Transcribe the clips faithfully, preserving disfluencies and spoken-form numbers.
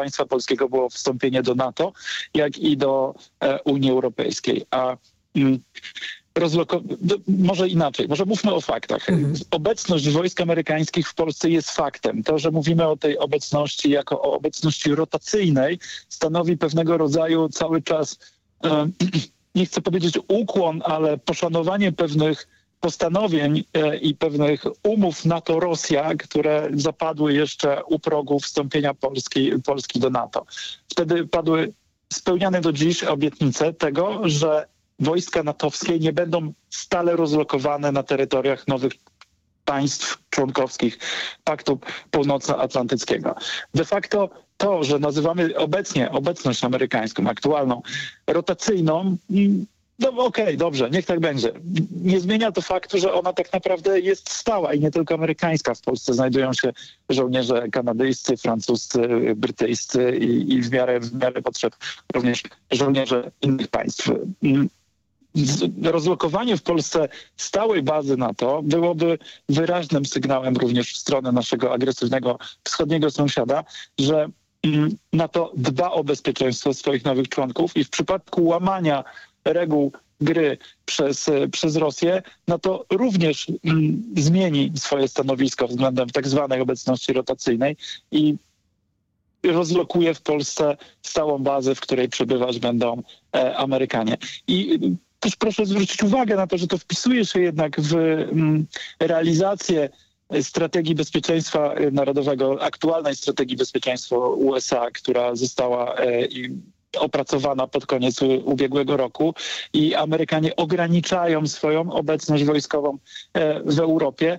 państwa polskiego było wstąpienie do NATO, jak i do e, Unii Europejskiej. A mm, rozloko- do, może inaczej, może mówmy o faktach. Mhm. Obecność wojsk amerykańskich w Polsce jest faktem. To, że mówimy o tej obecności jako o obecności rotacyjnej, stanowi pewnego rodzaju cały czas, e, nie chcę powiedzieć ukłon, ale poszanowanie pewnych postanowień e, i pewnych umów NATO-Rosja, które zapadły jeszcze u progu wstąpienia Polski, Polski do NATO. Wtedy padły spełniane do dziś obietnice tego, że wojska natowskie nie będą stale rozlokowane na terytoriach nowych państw członkowskich Paktu Północnoatlantyckiego. De facto to, że nazywamy obecnie obecność amerykańską, aktualną, rotacyjną, no okej, okay, dobrze, niech tak będzie. Nie zmienia to faktu, że ona tak naprawdę jest stała i nie tylko amerykańska. W Polsce znajdują się żołnierze kanadyjscy, francuscy, brytyjscy i, i w miarę, w miarę potrzeb również żołnierze innych państw. Rozlokowanie w Polsce stałej bazy NATO byłoby wyraźnym sygnałem również w stronę naszego agresywnego wschodniego sąsiada, że NATO dba o bezpieczeństwo swoich nowych członków i w przypadku łamania reguł gry przez, przez Rosję, no to również mm, zmieni swoje stanowisko względem tak zwanej obecności rotacyjnej i rozlokuje w Polsce stałą bazę, w której przebywać będą e, Amerykanie. I też proszę zwrócić uwagę na to, że to wpisuje się jednak w mm, realizację strategii bezpieczeństwa narodowego, aktualnej strategii bezpieczeństwa U S A, która została e, i opracowana pod koniec ubiegłego roku i Amerykanie ograniczają swoją obecność wojskową w Europie.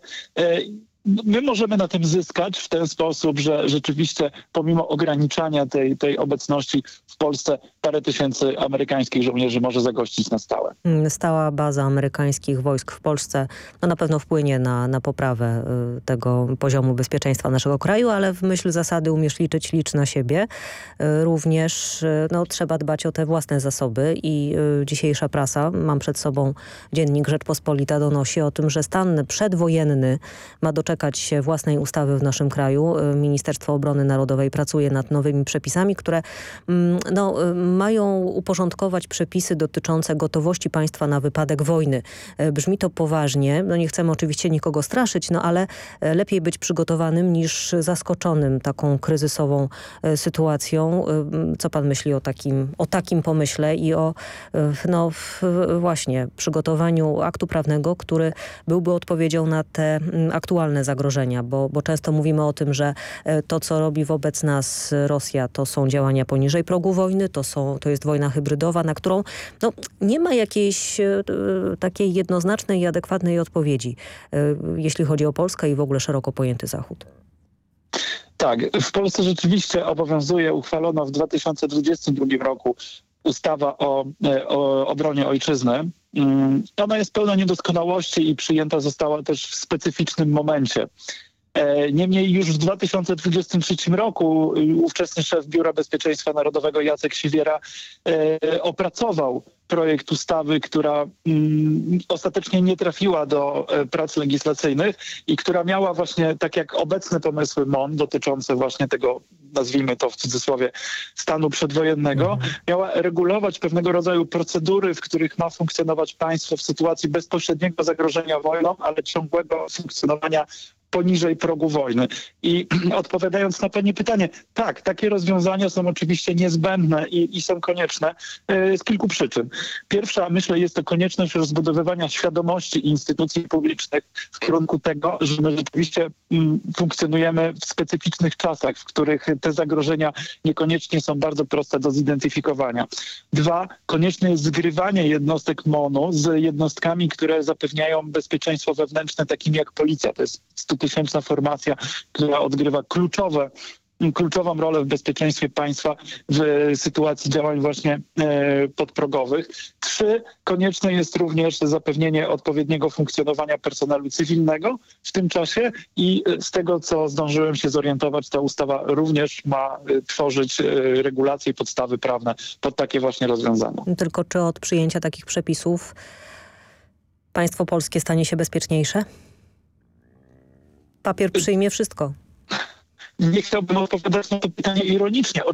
My możemy na tym zyskać w ten sposób, że rzeczywiście pomimo ograniczania tej, tej obecności w Polsce parę tysięcy amerykańskich żołnierzy może zagościć na stałe. Stała baza amerykańskich wojsk w Polsce no na pewno wpłynie na, na poprawę y, tego poziomu bezpieczeństwa naszego kraju, ale w myśl zasady umiesz liczyć, licz na siebie. Y, również y, no, trzeba dbać o te własne zasoby i y, dzisiejsza prasa, mam przed sobą dziennik Rzeczpospolita, donosi o tym, że stan przedwojenny ma doczekać się własnej ustawy w naszym kraju. Ministerstwo Obrony Narodowej pracuje nad nowymi przepisami, które no, mają uporządkować przepisy dotyczące gotowości państwa na wypadek wojny. Brzmi to poważnie. No nie chcemy oczywiście nikogo straszyć, no ale lepiej być przygotowanym niż zaskoczonym taką kryzysową sytuacją. Co pan myśli o takim, o takim pomyśle i o no, właśnie przygotowaniu aktu prawnego, który byłby odpowiedzią na te aktualne zagrożenia, bo, bo często mówimy o tym, że to, co robi wobec nas Rosja, to są działania poniżej progu wojny, to, są, to jest wojna hybrydowa, na którą no, nie ma jakiejś e, takiej jednoznacznej i adekwatnej odpowiedzi, e, jeśli chodzi o Polskę i w ogóle szeroko pojęty Zachód. Tak, w Polsce rzeczywiście obowiązuje uchwalona w dwa tysiące dwudziestym drugim roku ustawa o, o obronie ojczyzny. Ona jest pełna niedoskonałości i przyjęta została też w specyficznym momencie. Niemniej już w dwa tysiące dwudziestym trzecim roku ówczesny szef Biura Bezpieczeństwa Narodowego Jacek Siwiera e, opracował projekt ustawy, która mm, ostatecznie nie trafiła do e, prac legislacyjnych i która miała właśnie, tak jak obecne pomysły M O N dotyczące właśnie tego, nazwijmy to w cudzysłowie, stanu przedwojennego, mhm. miała regulować pewnego rodzaju procedury, w których ma funkcjonować państwo w sytuacji bezpośredniego zagrożenia wojną, ale ciągłego funkcjonowania poniżej progu wojny. I odpowiadając na pani pytanie, tak, takie rozwiązania są oczywiście niezbędne i, i są konieczne e, z kilku przyczyn. Pierwsza, myślę, jest to konieczność rozbudowywania świadomości instytucji publicznych w kierunku tego, że my rzeczywiście m, funkcjonujemy w specyficznych czasach, w których te zagrożenia niekoniecznie są bardzo proste do zidentyfikowania. Dwa, konieczne jest zgrywanie jednostek M O N-u z jednostkami, które zapewniają bezpieczeństwo wewnętrzne, takimi jak policja. To jest stutysięczna formacja, która odgrywa kluczowe, kluczową rolę w bezpieczeństwie państwa w sytuacji działań właśnie e, podprogowych. Trzy, konieczne jest również zapewnienie odpowiedniego funkcjonowania personelu cywilnego w tym czasie i z tego, co zdążyłem się zorientować, ta ustawa również ma e, tworzyć e, regulacje i podstawy prawne pod takie właśnie rozwiązania. Tylko czy od przyjęcia takich przepisów państwo polskie stanie się bezpieczniejsze? Papier przyjmie wszystko. Nie chciałbym odpowiadać na to pytanie ironicznie.